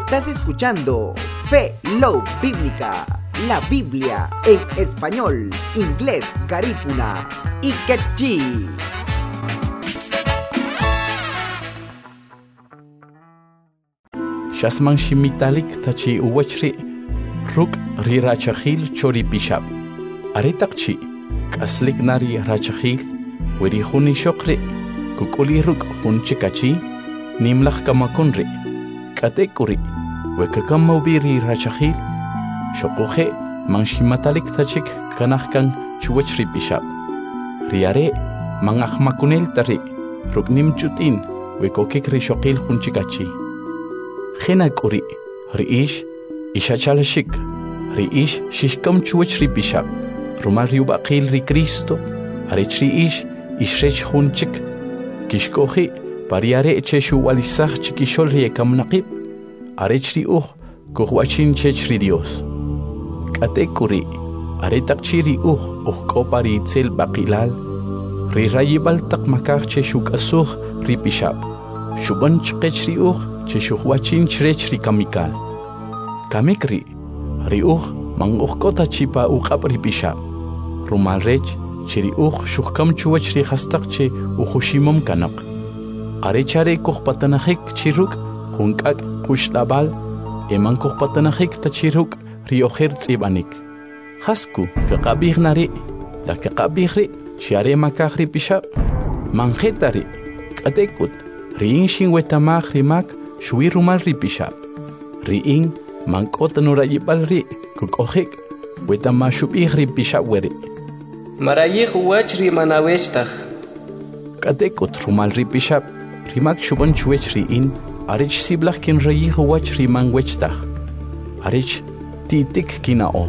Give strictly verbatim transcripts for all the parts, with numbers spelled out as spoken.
Estás escuchando Fe Love Bíblica, la Biblia en español, inglés, garífuna y quechí. Shasman shimitalik tachi uwachri ruk ri rachahil chori bishab. Aretakchi kaslik nari rachahil weri huni shokri kukuli ruk hunchikachi nimlach kamakunri katekuri wekakamubiri rachahil shokuhe manshimatalik tachik kanahkan chuwachri bishab. Riare mangahmakunel tari ruk nimchutin wekokik ri shokil hunchikachi. Henak uri, riish, ishachalashik, riish, shishkam chuach ri bishab, rumal riubakil ri Cristo, arech riish, ishrech hunchik, kishkohi, pariare cheshu walisach chikishol ri ekam naqib, arech ri uh, kuhwachin chech ri Dios. Katek uri, aretak chiri uh, uh kopari itzel bakilal, ri rayibal tak makar cheshuk asuh ri bishab, shuban chkech ri uh, Cheshuwachin chrech ri kamikal. Kamikri, ri uch manguch kota chipa uchap ri bishab. Rumal rech, chiri uch shukkam chuach ri hastak che uchushimom kanak. Arechare kuch patanahik chiruk, hunkak kushlabal, eman kuch patanahik ta chiruk ri ocher tsibanik. Hasku, kakabih nari, la kakabih ri, chiare makach ri bishab. Manjetari, katekut, ri inshin wetamach ri mak, Shui rumal ri bishab. Riing mankota nurayibal ri kukohik weta mashubih ri bishab weri. Marayih uwach ri manawechtaj. Katekot rumal ri bishab. Rimak shuban chuech ri in. Arich siblach kin rayih uwach ri manwechtaj. Arich titik kina o.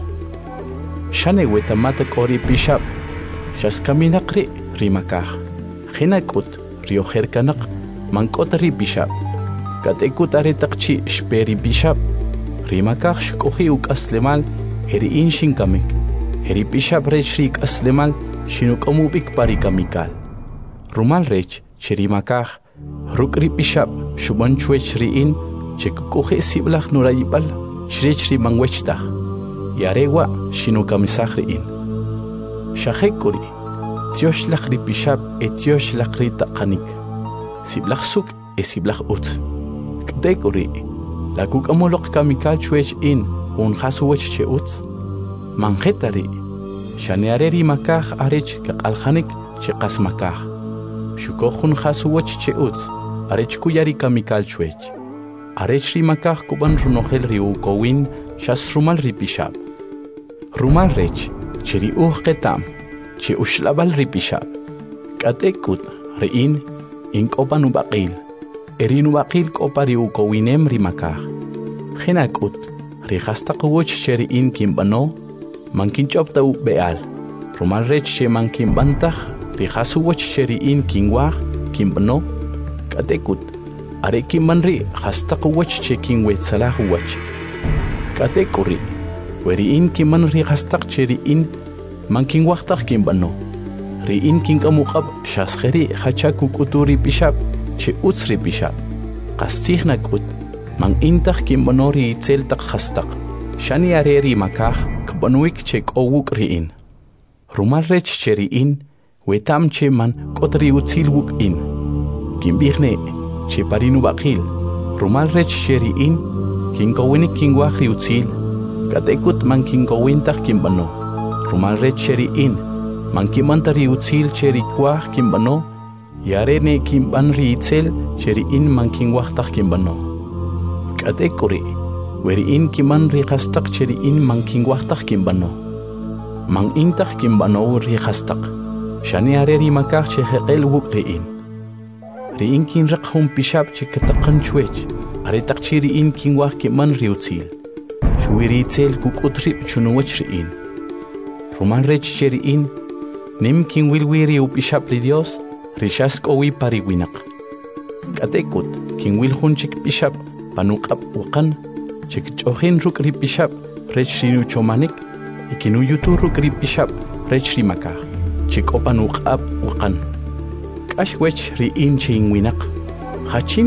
Shane weta matak ori bishab. Shas kaminak ri rimakah. Hinakut ri oher kanak mankota ri bishab. Katekut aretakchi shperi bishab. Rimakach shkohi uk aslemal eri inshin kamik. Eri bishab rech rik aslemal shinuk amubik pari kamikal. Rumal rech cherimakach ruk ri bishab shuban chuech ri in chekukohi siblach nurayibal shrech ri mangwechtah. Yarewa shinukamisach ri in. Shahekuri tioshlach ri bishab et tioshlach ri takanik. Siblach suk e siblach ut. Dekuri, la kuk amolok kamikal chuech in, un hasuwech che uts. Manjetari, shaneareri makach arech kakalhanik che kasmakach. Shukohun hasuwech che uts, arech kuyari kamikal chuech. Arech ri makach kuban runohel riu kowin, shas rumal ri bishab. Rumal rech, che ri uh ketam, che ushlabal ri bishab. Katekut, riin, inkopan ubakil. Erinu bakil kopari ukowinem rimakah. Henakut, rihastaqwoch cheri in kimbano, mankinchopta u beal. Rumal rech che mankimbantah, rihasuwoch cheri in kingwah, kimbano, katekut. Are kimbanri hastaqwoch che kingwetsalah wach. Katekuri, weri in kiman rihastaq cheri in, mankinwahtah kimbano. Ri in kingamukab shaskheri hachakuk uturi bishab. Che utsri bishab. Qastih nakut. Mang intach kimbanori itzel tak hastak. Shani areri makah kbanuik che kowuk riin. Rumal rech che riin. Wetam che man kotri utsil wuk in. Kimbihne che parinu bakil. Rumal rech che riin. Kinkowinik kingwah ri utsil. Katekut man kinkowintach kimbano. Rumal rech che riin. Man kimantari utsil che rikwah kimbano. Yarene kimban ri itzel cheri in manking wahtach kimbano. Katekuri, weri in kiman ri hastak cheri in manking wahtach kimbano. Mang intach kimbano ri hastak. Shani areri makach che heqel wuk ri in. Ri in kin rakhum pishab che katakan chuech. Aretak cheri in king wah kiman ri utzil. Shuiri itzel kuk utrip chunuwach ri in. Ruman rech cheri in. Nim king wilwiri upishab ri Dios. Rishas kowi pariwinak. Katekut, king wil hunchik bishab, panukap ukan, chik chohin ruk ri bishab, rech rinu chomanik, ikinu yutu ruk ri bishab, rech rimaka, chik opanukap ukan. Kash wech ri in ching winak. Hachin